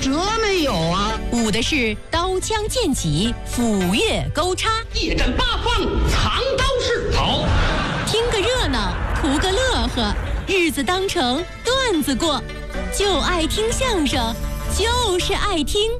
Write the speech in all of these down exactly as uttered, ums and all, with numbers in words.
辙没有啊？ 舞的是刀枪剑戟斧钺钩叉， 夜战八方藏刀式。好， 听个热闹，图个乐呵，日子当成段子过，就爱听相声，就是爱听。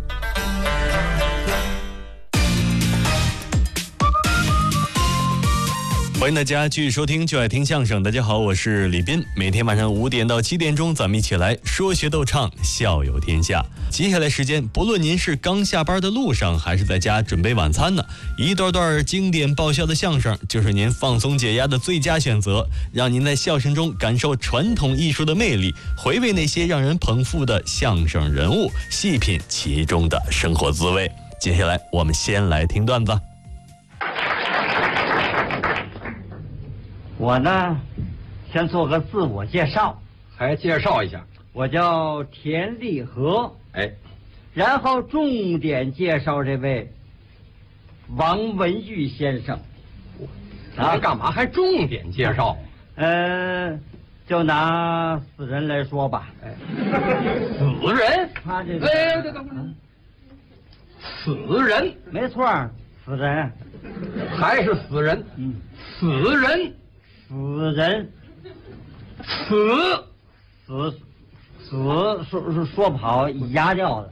欢迎大家继续收听就爱听相声。大家好，我是李斌。每天晚上五点到七点钟，咱们一起来说学逗唱，笑有天下。接下来时间，不论您是刚下班的路上，还是在家准备晚餐呢，一段段经典爆笑的相声就是您放松解压的最佳选择，让您在笑声中感受传统艺术的魅力，回味那些让人捧腹的相声人物，细品其中的生活滋味。接下来我们先来听段子。 我呢，先做个自我介绍， 还介绍一下， 我叫田立和， 哎， 然后重点介绍这位王文玉先生。 啊，干嘛还重点介绍？ 呃，就拿死人来说吧， 哎，死人？ 他这个， 哎，等等会儿，死人， 没错，死人， 还是死人？ 嗯， 死人。 死人， 死死死说说说不好，牙掉的。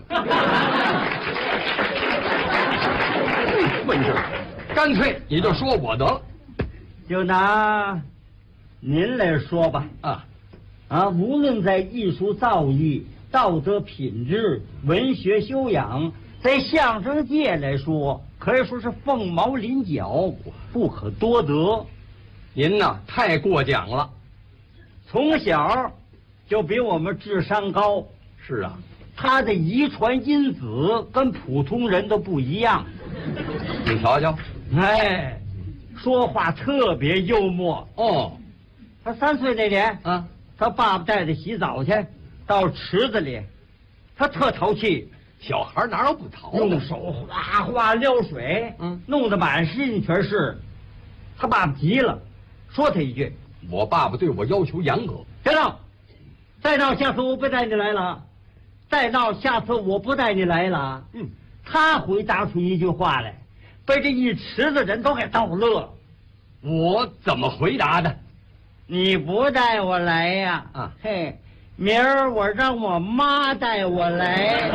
问事，干脆你就说我得了。 就拿您来说吧， 啊啊，无论在艺术造诣、道德品质、文学修养，在相声界来说，可以说是凤毛麟角，不可多得。 您呐，太过奖了。 从小就比我们智商高。 是啊， 他的遗传因子跟普通人都不一样。 你瞧瞧， 哎，说话特别幽默。 哦， 他三岁那年啊， 他爸爸带他洗澡去，到池子里，他特淘气。 小孩哪有不淘的？ 用手哗哗撩水， 嗯， 弄得满身上全是。他爸爸急了，说他一句：“ 我爸爸对我要求严格， 别闹，再闹下次我不带你来了，再闹下次我不带你来了。” 嗯， 他回答出一句话来，被这一池子人都给逗乐。 我怎么回答的？ 你不带我来呀？ 啊， 嘿，明儿我让我妈带我来。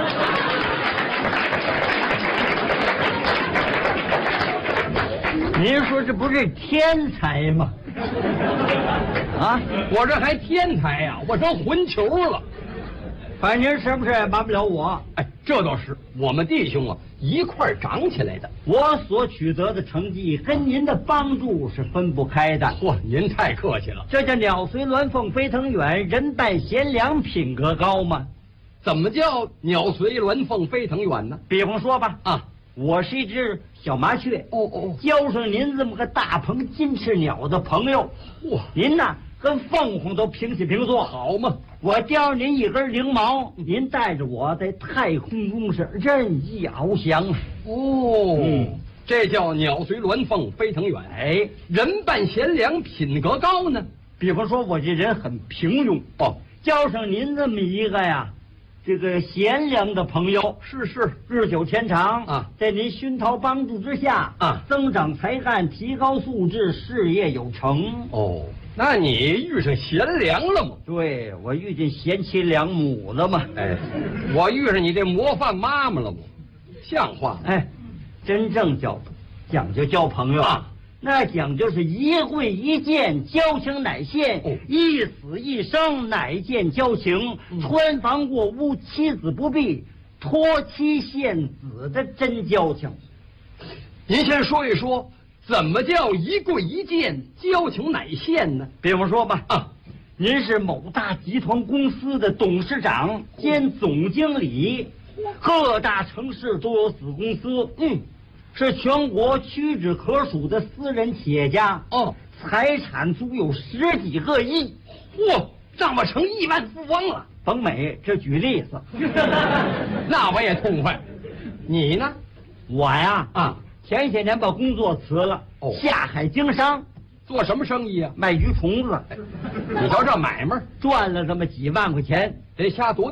您说这不是天才吗？啊， 我这还天才呀、啊，我成混球了。 反正什么事也瞒不了我。 哎，这倒是，我们弟兄啊一块儿长起来的。 我所取得的成绩跟您的帮助是分不开的。 嚯，您太客气了。 这叫鸟随鸾凤飞腾远，人伴贤良品格高嘛。 怎么叫鸟随鸾凤飞腾远呢？ 比方说吧， 啊， 我是一只小麻雀， 哦哦， 交上您这么个大鹏金翅鸟的朋友， 嚯， 您呐跟凤凰都平起平坐， 好嘛！ 我叼您一根翎毛，您带着我在太空中是任意翱翔。 哦， 嗯， 这叫鸟随鸾凤飞腾远。 哎， 人伴贤良，品格高呢。 比方说，我这人很平庸哦， 交上您这么一个呀，这个贤良的朋友， 是是， 日久天长啊， 在您熏陶帮助之下啊， 增长才干，提高素质，事业有成。 哦，那你遇上贤良了吗？ 对，我遇见贤妻良母了嘛。 哎，我遇上你这模范妈妈了吗？像话吗？ 哎，真正交讲究交朋友啊， 那讲究是一会一见，交情乃现； 哦， 一死一生，乃见交情。 嗯， 穿房过屋，妻子不避，托妻献子的真交情。 您先说一说，怎么叫一跪一见，交情乃现呢？ 比方说吧， 啊， 您是某大集团公司的董事长兼总经理，各大城市都有子公司， 嗯， 是全国屈指可数的私人企业家。 哦， 财产足有十几个亿。 嚯，让我成亿万富翁了。 甭美，这举例子。 那我也痛快。你呢？ 我呀， 啊， 前些年把工作辞了， 哦， 下海经商， 做什么生意啊？ 卖鱼虫子。 你瞧这买卖， 赚了这么几万块钱， 得下多